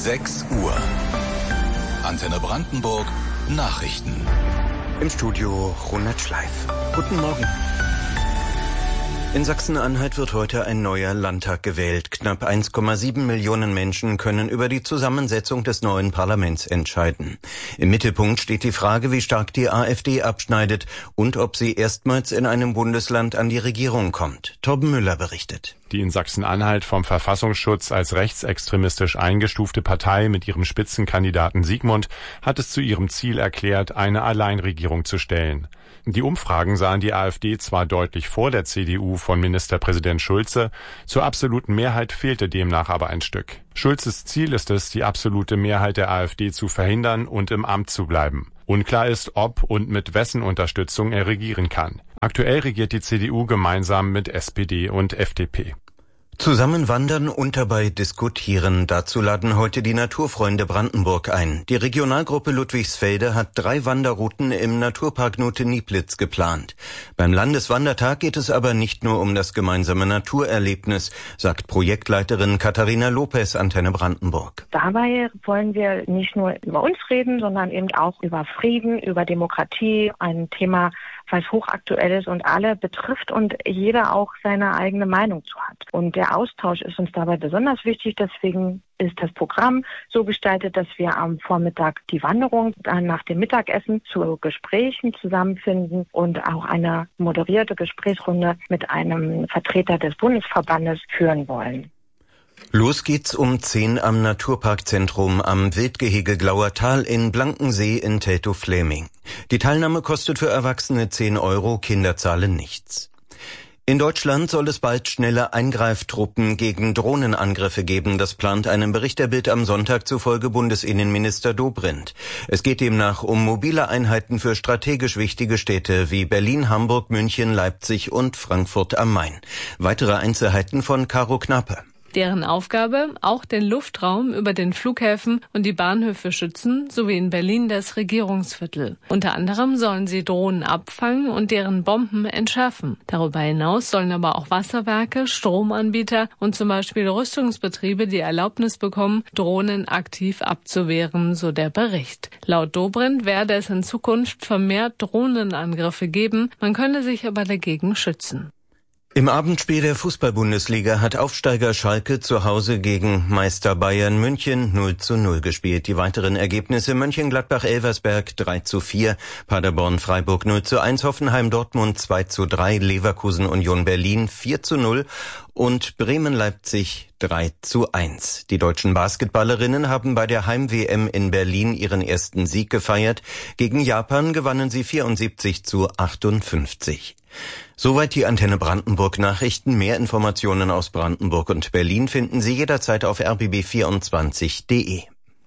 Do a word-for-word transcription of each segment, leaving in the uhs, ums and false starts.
sechs Uhr. Antenne Brandenburg Nachrichten. Im Studio Ronald Schleif. Guten Morgen. In Sachsen-Anhalt wird heute ein neuer Landtag gewählt. Knapp eins Komma sieben Millionen Menschen können über die Zusammensetzung des neuen Parlaments entscheiden. Im Mittelpunkt steht die Frage, wie stark die AfD abschneidet und ob sie erstmals in einem Bundesland an die Regierung kommt. Torben Müller berichtet. Die in Sachsen-Anhalt vom Verfassungsschutz als rechtsextremistisch eingestufte Partei mit ihrem Spitzenkandidaten Sigmund hat es zu ihrem Ziel erklärt, eine Alleinregierung zu stellen. Die Umfragen sahen die AfD zwar deutlich vor der C D U von Ministerpräsident Schulze, zur absoluten Mehrheit fehlte demnach aber ein Stück. Schulzes Ziel ist es, die absolute Mehrheit der AfD zu verhindern und im Amt zu bleiben. Unklar ist, ob und mit wessen Unterstützung er regieren kann. Aktuell regiert die C D U gemeinsam mit S P D und F D P. Zusammen wandern und dabei diskutieren. Dazu laden heute die Naturfreunde Brandenburg ein. Die Regionalgruppe Ludwigsfelde hat drei Wanderrouten im Naturpark Note-Nieplitz geplant. Beim Landeswandertag geht es aber nicht nur um das gemeinsame Naturerlebnis, sagt Projektleiterin Katharina Lopez, Antenne Brandenburg. Dabei wollen wir nicht nur über uns reden, sondern eben auch über Frieden, über Demokratie, ein Thema, was hochaktuell ist und alle betrifft und jeder auch seine eigene Meinung zu hat. Und der Austausch ist uns dabei besonders wichtig, deswegen ist das Programm so gestaltet, dass wir am Vormittag die Wanderung, dann nach dem Mittagessen zu Gesprächen zusammenfinden und auch eine moderierte Gesprächsrunde mit einem Vertreter des Bundesverbandes führen wollen. Los geht's um zehn am Naturparkzentrum am Wildgehege Glauertal in Blankensee in Teltow-Fläming. Die Teilnahme kostet für Erwachsene zehn Euro, Kinder zahlen nichts. In Deutschland soll es bald schnelle Eingreiftruppen gegen Drohnenangriffe geben. Das plant einem Bericht der Bild am Sonntag zufolge Bundesinnenminister Dobrindt. Es geht demnach um mobile Einheiten für strategisch wichtige Städte wie Berlin, Hamburg, München, Leipzig und Frankfurt am Main. Weitere Einzelheiten von Caro Knappe. Deren Aufgabe, auch den Luftraum über den Flughäfen und die Bahnhöfe schützen, sowie in Berlin das Regierungsviertel. Unter anderem sollen sie Drohnen abfangen und deren Bomben entschärfen. Darüber hinaus sollen aber auch Wasserwerke, Stromanbieter und zum Beispiel Rüstungsbetriebe die Erlaubnis bekommen, Drohnen aktiv abzuwehren, so der Bericht. Laut Dobrindt werde es in Zukunft vermehrt Drohnenangriffe geben, man könne sich aber dagegen schützen. Im Abendspiel der Fußball-Bundesliga hat Aufsteiger Schalke zu Hause gegen Meister Bayern München null zu null gespielt. Die weiteren Ergebnisse: Mönchengladbach-Elversberg drei zu vier, Paderborn-Freiburg null zu eins, Hoffenheim-Dortmund zwei zu drei, Leverkusen-Union Berlin vier zu null und Bremen-Leipzig drei zu eins. Die deutschen Basketballerinnen haben bei der Heim-W M in Berlin ihren ersten Sieg gefeiert. Gegen Japan gewannen sie vierundsiebzig zu achtundfünfzig. Soweit die Antenne Brandenburg Nachrichten. Mehr Informationen aus Brandenburg und Berlin finden Sie jederzeit auf r b b vierundzwanzig punkt d e.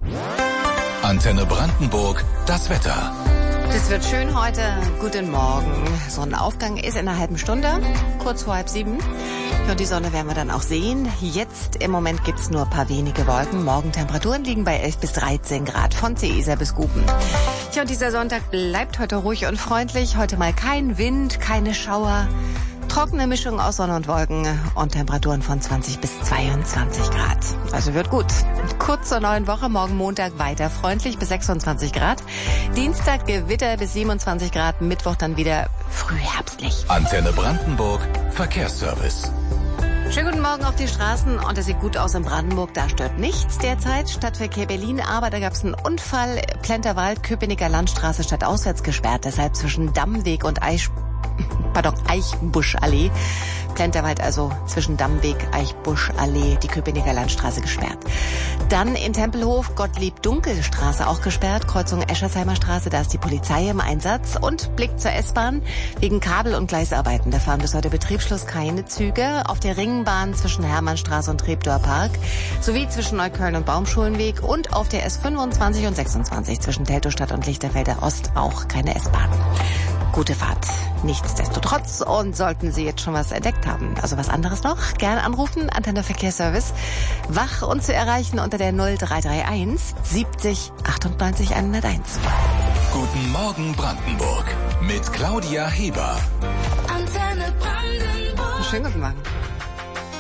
Antenne Brandenburg, das Wetter. Das wird schön heute. Guten Morgen. Sonnenaufgang ist in einer halben Stunde, kurz vor halb sieben. Und die Sonne werden wir dann auch sehen. Jetzt im Moment gibt's nur ein paar wenige Wolken. Morgentemperaturen liegen bei elf bis dreizehn Grad von Ceesa bis Guben. Ja, und dieser Sonntag bleibt heute ruhig und freundlich. Heute mal kein Wind, keine Schauer. Trockene Mischung aus Sonne und Wolken und Temperaturen von zwanzig bis zweiundzwanzig Grad. Also wird gut. Kurz zur neuen Woche, morgen Montag weiter freundlich bis sechsundzwanzig Grad. Dienstag Gewitter bis siebenundzwanzig Grad, Mittwoch dann wieder frühherbstlich. Antenne Brandenburg, Verkehrsservice. Schönen guten Morgen auf die Straßen und es sieht gut aus in Brandenburg, da stört nichts derzeit. Stadtverkehr Berlin, aber da gab es einen Unfall. Plenterwald, Köpenicker Landstraße stadtauswärts gesperrt, deshalb zwischen Dammweg und Eich, pardon, Eichbuschallee. Plenterwald also zwischen Dammweg, Eichbuschallee, die Köpenicker Landstraße gesperrt. Dann in Tempelhof, Gottlieb-Dunkel-Straße auch gesperrt, Kreuzung Eschersheimer Straße, da ist die Polizei im Einsatz. Und Blick zur S-Bahn, wegen Kabel- und Gleisarbeiten, da fahren bis heute Betriebsschluss keine Züge. Auf der Ringbahn zwischen Hermannstraße und Treptower Park, sowie zwischen Neukölln und Baumschulenweg und auf der S fünfundzwanzig und sechsundzwanzig zwischen Teltowstadt und Lichterfelder Ost auch keine S-Bahn. Gute Fahrt. Nichtsdestotrotz, und sollten Sie jetzt schon was entdeckt haben, also was anderes noch, gerne anrufen, Antenne Verkehrsservice, wach und zu erreichen unter der null drei drei eins siebzig achtundneunzig hunderteins. Guten Morgen Brandenburg mit Claudia Heber. Antenne Brandenburg. Schönen guten Morgen.